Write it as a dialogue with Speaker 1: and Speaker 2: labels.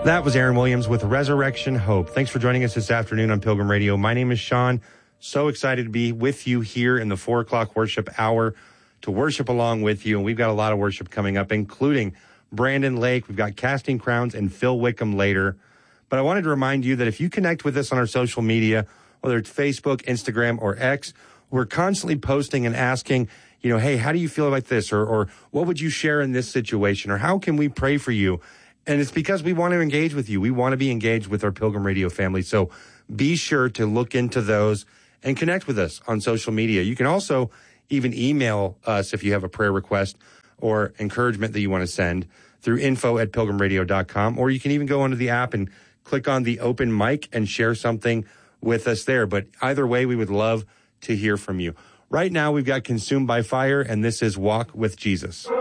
Speaker 1: That was Aaron Williams with Resurrection Hope. Thanks for joining us this afternoon on Pilgrim Radio. My name is Sean. So excited to be with you here in the 4 o'clock worship hour to worship along with you. And we've got a lot of worship coming up, including Brandon Lake. We've got Casting Crowns and Phil Wickham later. But I wanted to remind you that if you connect with us on our social media, whether it's Facebook, Instagram, or X, we're constantly posting and asking, hey, how do you feel about this? Or what would you share in this situation? Or how can we pray for you? And it's because we want to engage with you. We want to be engaged with our Pilgrim Radio family. So be sure to look into those and connect with us on social media. You can also even email us if you have a prayer request or encouragement that you want to send through info@pilgrimradio.com. Or you can even go onto the app and click on the open mic and share something with us there. But either way, we would love to hear from you. Right now, we've got Consumed by Fire, and this is Walk with Jesus.